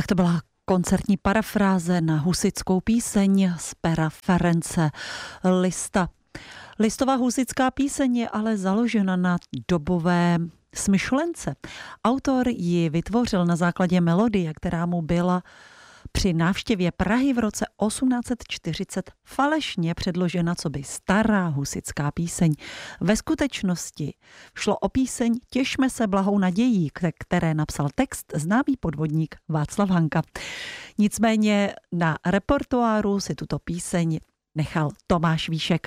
To byla koncertní parafráze na husitskou píseň z pera Ference Lista. Listová husitská píseň je ale založena na dobové smyšlence. Autor ji vytvořil na základě melodie, která mu byla při návštěvě Prahy v roce 1840 falešně předložena coby stará husitská píseň. Ve skutečnosti šlo o píseň Těšme se blahou nadějí, které napsal text známý podvodník Václav Hanka. Nicméně na repertoáru si tuto píseň nechal Tomáš Víšek.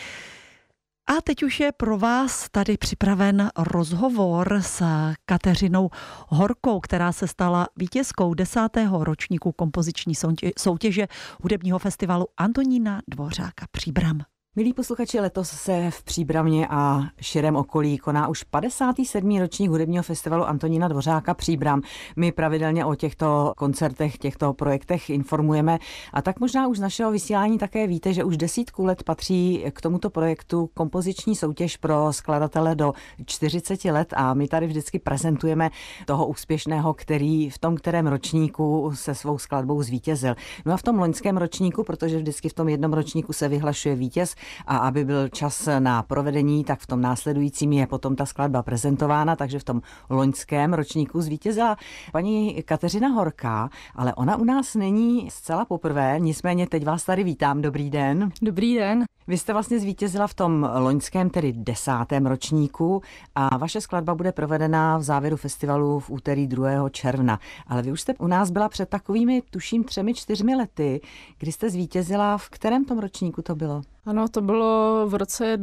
A teď už je pro vás tady připraven rozhovor s Kateřinou Horkou, která se stala vítězkou 10. ročníku kompoziční soutěže hudebního festivalu Antonína Dvořáka Příbram. Milí posluchači, letos se v Příbramě a širém okolí koná už 57. ročník hudebního festivalu Antonína Dvořáka Příbram. My pravidelně o těchto koncertech, těchto projektech informujeme a tak možná už z našeho vysílání také víte, že už 10 let patří k tomuto projektu kompoziční soutěž pro skladatele do 40 let a my tady vždycky prezentujeme toho úspěšného, který v tom kterém ročníku se svou skladbou zvítězil. No a v tom loňském ročníku, protože vždycky v tom jednom ročníku se vyhlašuje vítěz, a aby byl čas na provedení, tak v tom následujícím je potom ta skladba prezentována, takže v tom loňském ročníku zvítězila paní Kateřina Horká, ale ona u nás není zcela poprvé, nicméně teď vás tady vítám. Dobrý den. Dobrý den. Vy jste vlastně zvítězila v tom loňském, tedy 10. ročníku a vaše skladba bude provedena v závěru festivalu v úterý 2. června. Ale vy už jste u nás byla před takovými, tuším, 3-4 lety, kdy jste zvítězila. V kterém tom ročníku to bylo? Ano, to bylo v roce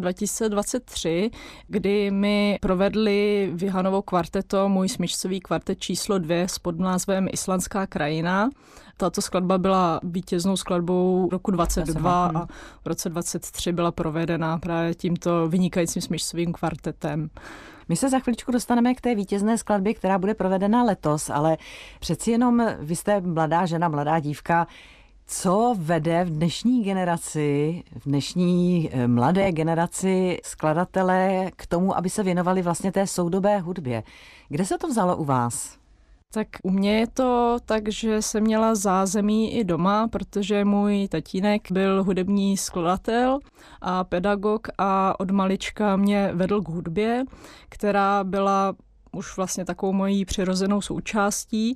2023, kdy mi provedli Vihanovo kvarteto, můj smyčcový kvartet číslo 2 s podnázvem Islandská krajina. Tato skladba byla vítěznou skladbou roku 22 a v roce 23 byla provedena právě tímto vynikajícím smyčcovým kvartetem. My se za chviličku dostaneme k té vítězné skladbě, která bude provedena letos, ale přeci jenom vy jste mladá žena, mladá dívka. Co vede v dnešní generaci, v dnešní mladé generaci skladatele k tomu, aby se věnovali vlastně té soudobé hudbě? Kde se to vzalo u vás? Tak u mě je to tak, že jsem měla zázemí i doma, protože můj tatínek byl hudební skladatel a pedagog a od malička mě vedl k hudbě, která byla už vlastně takovou mojí přirozenou součástí.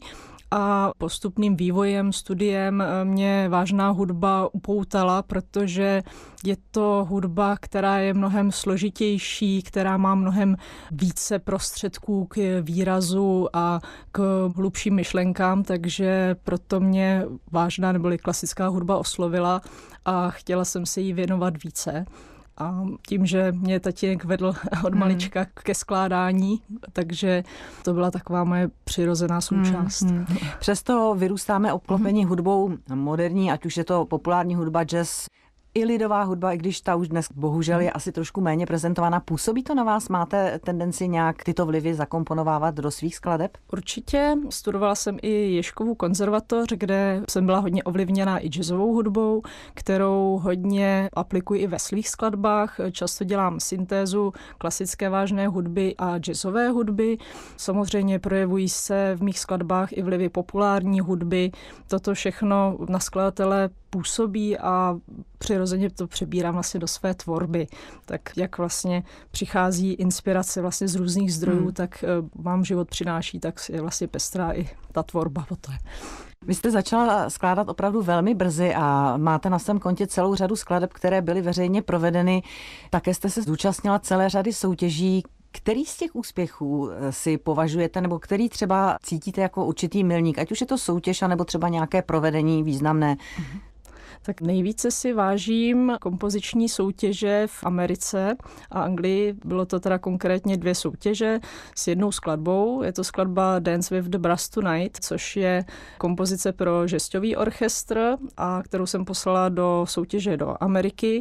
A postupným vývojem, studiem mě vážná hudba upoutala, protože je to hudba, která je mnohem složitější, která má mnohem více prostředků k výrazu a k hlubším myšlenkám, takže proto mě vážná neboli klasická hudba oslovila a chtěla jsem se jí věnovat více. A tím, že mě tatínek vedl od malička ke skládání, takže to byla taková moje přirozená součást. Přesto vyrůstáme obklopení hudbou moderní, ať už je to populární hudba, jazz, i lidová hudba, i když ta už dnes bohužel je asi trošku méně prezentovaná. Působí to na vás? Máte tendenci nějak tyto vlivy zakomponovávat do svých skladeb? Určitě. Studovala jsem i Ježkovu konzervatoř, kde jsem byla hodně ovlivněná i jazzovou hudbou, kterou hodně aplikuji i ve svých skladbách. Často dělám syntézu klasické vážné hudby a jazzové hudby. Samozřejmě projevují se v mých skladbách i vlivy populární hudby. Toto všechno na skladatele působí a přirozeně to přebírám vlastně do své tvorby. Tak jak vlastně přichází inspirace vlastně z různých zdrojů, tak vám život přináší, tak je vlastně pestrá i ta tvorba poté. Vy jste začala skládat opravdu velmi brzy a máte na svém kontě celou řadu skladeb, které byly veřejně provedeny. Také jste se zúčastnila celé řady soutěží. Který z těch úspěchů si považujete, nebo který třeba cítíte jako určitý milník, ať už je to soutěž, nebo třeba nějaké provedení významné? Tak nejvíce si vážím kompoziční soutěže v Americe a Anglii. Bylo to teda konkrétně 2 soutěže s jednou skladbou. Je to skladba Dance with the Brass Tonight, což je kompozice pro žestový orchestr, a kterou jsem poslala do soutěže do Ameriky.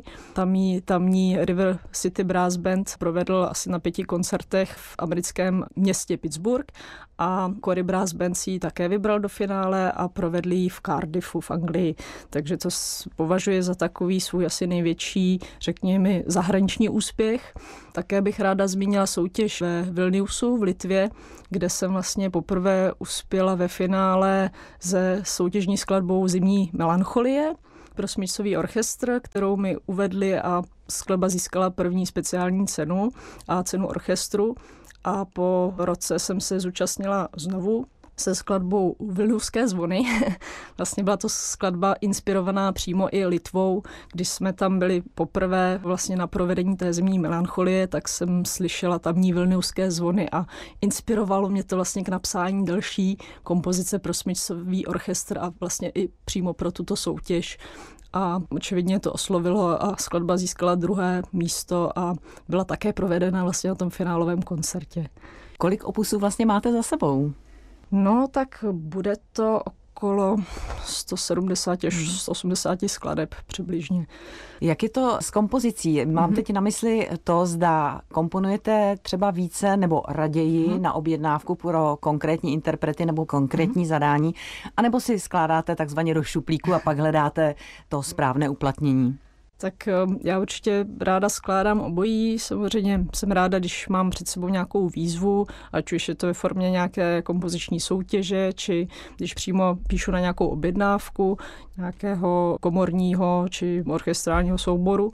Tamní River City Brass Band provedl asi na 5 koncertech v americkém městě Pittsburgh a Cory Brass Band si ji také vybral do finále a provedli ji v Cardiffu v Anglii. Takže to považuji za takový svůj asi největší, řekněme, zahraniční úspěch. Také bych ráda zmínila soutěž ve Vilniusu v Litvě, kde jsem vlastně poprvé uspěla ve finále se soutěžní skladbou Zimní melancholie pro smyčcový orchestr, kterou mi uvedli a skladba získala první speciální cenu a cenu orchestru. A po roce jsem se zúčastnila znovu se skladbou Vilniuské zvony. Vlastně byla to skladba inspirovaná přímo i Litvou. Když jsme tam byli poprvé vlastně na provedení té Zimní melancholie, tak jsem slyšela tamní Vilniuské zvony a inspirovalo mě to vlastně k napsání další kompozice pro smyčcový orchestr a vlastně i přímo pro tuto soutěž. A očividně to oslovilo a skladba získala 2. místo a byla také provedena vlastně na tom finálovém koncertě. Kolik opusů vlastně máte za sebou? No, tak bude to okolo 170 až 180 skladeb přibližně. Jak je to s kompozicí? Mám teď na mysli to, zda komponujete třeba více nebo raději na objednávku pro konkrétní interprety nebo konkrétní zadání, anebo si skládáte takzvaně do šuplíku a pak hledáte to správné uplatnění? Tak já určitě ráda skládám obojí. Samozřejmě jsem ráda, když mám před sebou nějakou výzvu, ať už je to ve formě nějaké kompoziční soutěže, či když přímo píšu na nějakou objednávku nějakého komorního či orchestrálního souboru.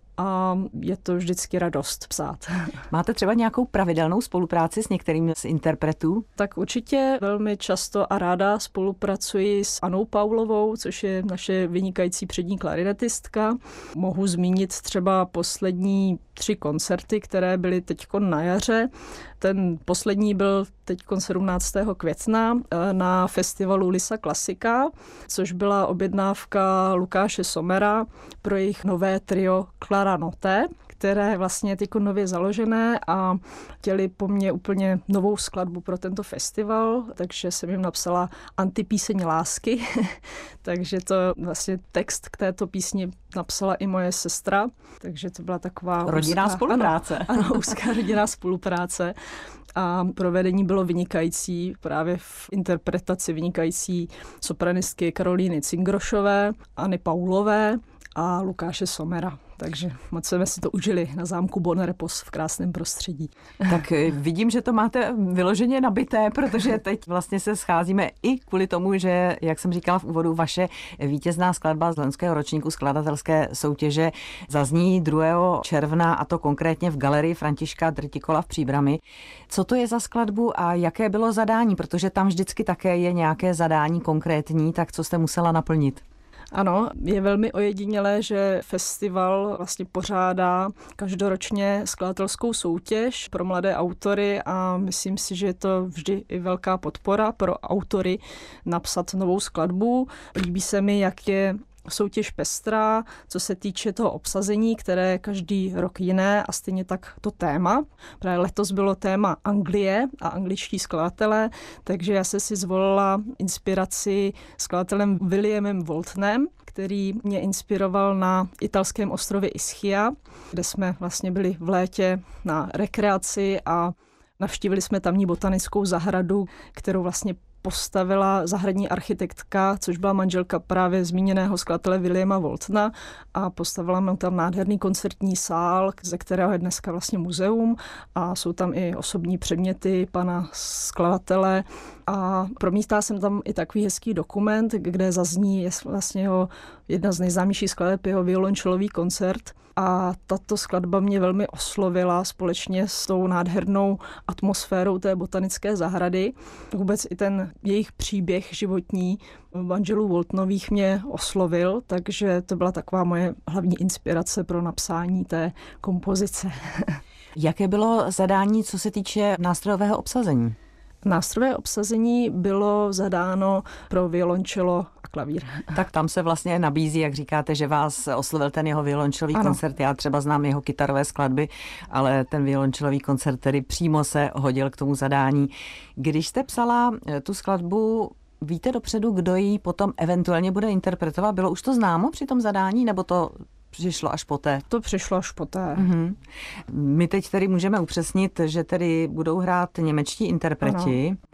A je to vždycky radost psát. Máte třeba nějakou pravidelnou spolupráci s některými z interpretů? Tak určitě velmi často a ráda spolupracuji s Annou Paulovou, což je naše vynikající přední klarinetistka. Mohu zmínit třeba poslední 3 koncerty, které byly teďko na jaře. Ten poslední byl teďko 17. května na festivalu Lisa Klasika, což byla objednávka Lukáše Sommera pro jejich nové trio Clara Notte, které vlastně je teďko nově založené a chtěli po mně úplně novou skladbu pro tento festival, takže jsem jim napsala Antipíseň lásky, takže to vlastně text k této písni napsala i moje sestra, takže to byla taková rodinná spolupráce. Ano, úzká rodinná spolupráce. A provedení bylo vynikající, právě v interpretaci vynikající sopranistky Karolíny Cingrošové, Anny Paulové a Lukáše Sommera. Takže moc jsme si to užili na zámku Bonrepos v krásném prostředí. Tak vidím, že to máte vyloženě nabité, protože teď vlastně se scházíme i kvůli tomu, že, jak jsem říkala v úvodu, vaše vítězná skladba z loňského ročníku skladatelské soutěže zazní 2. června, a to konkrétně v galerii Františka Drtikola v Příbrami. Co to je za skladbu a jaké bylo zadání? Protože tam vždycky také je nějaké zadání konkrétní, tak co jste musela naplnit? Ano, je velmi ojedinělé, že festival vlastně pořádá každoročně skladatelskou soutěž pro mladé autory a myslím si, že je to vždy i velká podpora pro autory napsat novou skladbu. Líbí se mi, jak je soutěž pestrá, co se týče toho obsazení, které je každý rok jiné a stejně tak to téma. Právě letos bylo téma Anglie a angličtí skladatelé, takže já jsem si zvolila inspiraci skladatelem Williamem Waltonem, který mě inspiroval na italském ostrově Ischia, kde jsme vlastně byli v létě na rekreaci a navštívili jsme tamní botanickou zahradu, kterou vlastně postavila zahradní architektka, což byla manželka právě zmíněného skladatele Williama Waltona a postavila mu tam nádherný koncertní sál, ze kterého je dneska vlastně muzeum a jsou tam i osobní předměty pana skladatele a promítá jsem tam i takový hezký dokument, kde zazní je vlastně jeho jedna z nejznámějších skladeb, jeho violončelový koncert. A tato skladba mě velmi oslovila společně s tou nádhernou atmosférou té botanické zahrady. Vůbec i ten jejich příběh životní manželů Waltonových mě oslovil, takže to byla taková moje hlavní inspirace pro napsání té kompozice. Jaké bylo zadání, co se týče nástrojového obsazení? Nástrojové obsazení bylo zadáno pro violončelo a klavír. Tak tam se vlastně nabízí, jak říkáte, že vás oslovil ten jeho violončelový koncert. Já třeba znám jeho kytarové skladby, ale ten violončelový koncert tedy přímo se hodil k tomu zadání. Když jste psala tu skladbu, víte dopředu, kdo ji potom eventuálně bude interpretovat? Bylo už to známo při tom zadání, nebo to přišlo až poté? To přišlo až poté. My teď tedy můžeme upřesnit, že tedy budou hrát němečtí interpreti. Ano.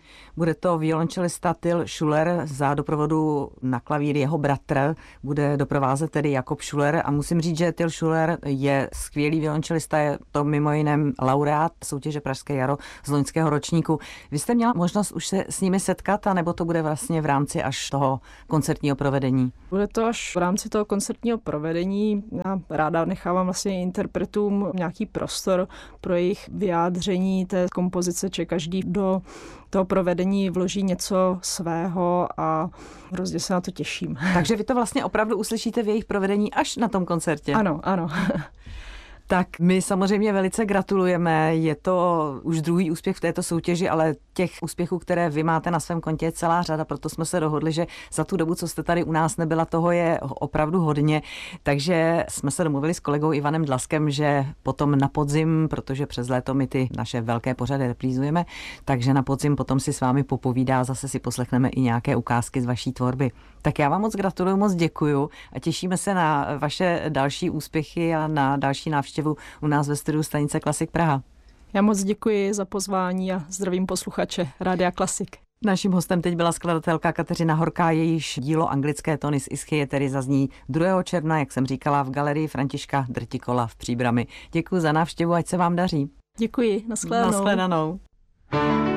Bude to violončelista Till Schuller, za doprovodu na klavír jeho bratr, bude doprovázet tedy Jakob Schuller a musím říct, že Till Schuller je skvělý violončelista, je to mimo jiném laureát soutěže Pražské jaro z loňského ročníku. Vy jste měla možnost už se s nimi setkat, anebo to bude vlastně v rámci až toho koncertního provedení? Bude to až v rámci toho koncertního provedení. Já ráda nechávám vlastně interpretům nějaký prostor pro jejich vyjádření té kompozice, že každý do toho provedení vloží něco svého a hrozně se na to těším. Takže vy to vlastně opravdu uslyšíte v jejich provedení až na tom koncertě? Ano, ano. Tak my samozřejmě velice gratulujeme, je to už druhý úspěch v této soutěži, ale těch úspěchů, které vy máte na svém kontě, je celá řada, proto jsme se dohodli, že za tu dobu, co jste tady u nás nebyla, toho je opravdu hodně, takže jsme se domluvili s kolegou Ivanem Dlaskem, že potom na podzim, protože přes léto my ty naše velké pořady reprízujeme, takže na podzim potom si s vámi popovídá, zase si poslechneme i nějaké ukázky z vaší tvorby. Tak já vám moc gratuluju, moc děkuju a těšíme se na vaše další úspěchy a na další návštěvu u nás ve studiu stanice Klasik Praha. Já moc děkuji za pozvání a zdravím posluchače Rádia Klasik. Naším hostem teď byla skladatelka Kateřina Horká, jejíž dílo Anglické tóny z Ischie tedy zazní 2. června, jak jsem říkala, v galerii Františka Drtikola v Příbrami. Děkuji za návštěvu, ať se vám daří. Děkuji, nashledanou. Nashledanou.